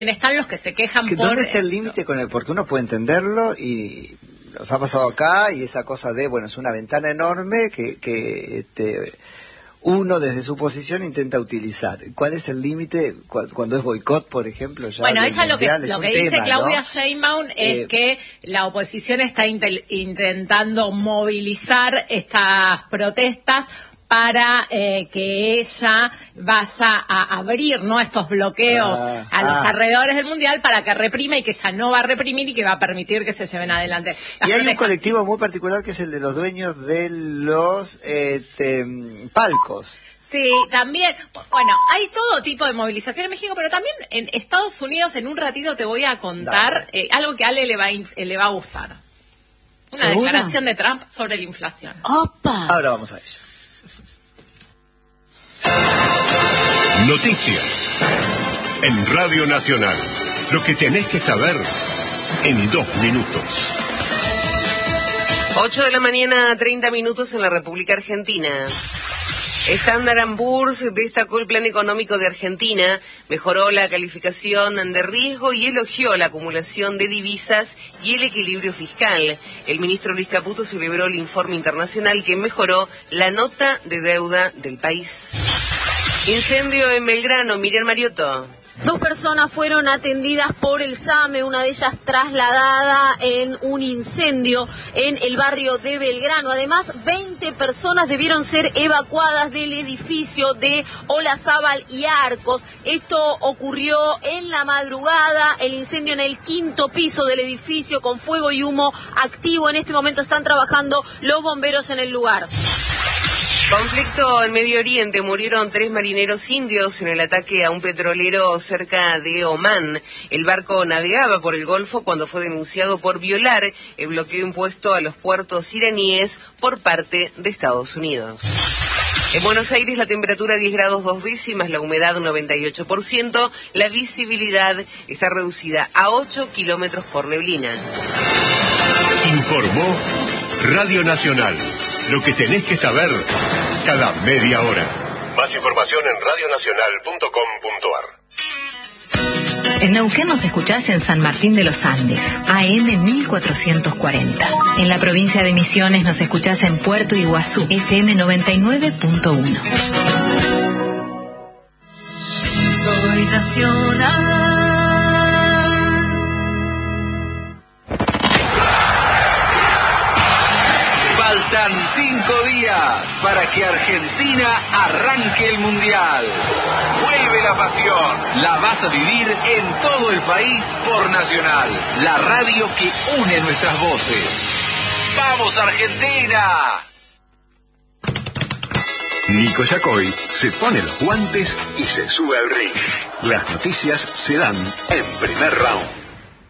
están los que se quejan por... ¿Dónde está el límite con el? Porque uno puede entenderlo y nos ha pasado acá, y esa cosa de, bueno, es una ventana enorme que uno desde su posición intenta utilizar. ¿Cuál es el límite cuando es boicot, por ejemplo? Ya bueno, ella lo que dice tema, Claudia, ¿no? Sheinbaum es que la oposición está intentando movilizar estas protestas para que ella vaya a abrir, ¿no?, estos bloqueos a los alrededores del Mundial, para que reprima, y que ella no va a reprimir y que va a permitir que se lleven adelante las y hay protestas. un colectivo muy particular que es el de los dueños de los palcos. Sí, también, bueno, hay todo tipo de movilización en México, pero también en Estados Unidos. En un ratito te voy a contar algo que a Ale le va a gustar. Una declaración de Trump sobre la inflación. ¡Opa! Ahora vamos a ello. Noticias en Radio Nacional. Lo que tenés que saber en 2 minutos. 8 de la mañana, 30 minutos en la República Argentina. Standard & Poor's destacó el plan económico de Argentina, mejoró la calificación de riesgo y elogió la acumulación de divisas y el equilibrio fiscal. El ministro Luis Caputo celebró el informe internacional que mejoró la nota de deuda del país. Incendio en Belgrano, Miriam Mariotto. 2 personas fueron atendidas por el SAME, una de ellas trasladada en un incendio en el barrio de Belgrano. Además, 20 personas debieron ser evacuadas del edificio de Olazábal y Arcos. Esto ocurrió en la madrugada, el incendio en el 5º piso del edificio, con fuego y humo activo. En este momento están trabajando los bomberos en el lugar. Conflicto en Medio Oriente. Murieron 3 marineros indios en el ataque a un petrolero cerca de Omán. El barco navegaba por el Golfo cuando fue denunciado por violar el bloqueo impuesto a los puertos iraníes por parte de Estados Unidos. En Buenos Aires la temperatura 10 grados 2 décimas, la humedad 98%, la visibilidad está reducida a 8 kilómetros por neblina. Informó Radio Nacional. Lo que tenés que saber cada media hora. Más información en radionacional.com.ar. En Neuquén nos escuchás en San Martín de los Andes, AM 1440. En la provincia de Misiones nos escuchás en Puerto Iguazú, FM 99.1. Soy nacional. Faltan 5 días para que Argentina arranque el Mundial. Vuelve la pasión. La vas a vivir en todo el país por Nacional, la radio que une nuestras voces. ¡Vamos, Argentina! Nico Yacoy se pone los guantes y se sube al ring. Las noticias se dan en primer round.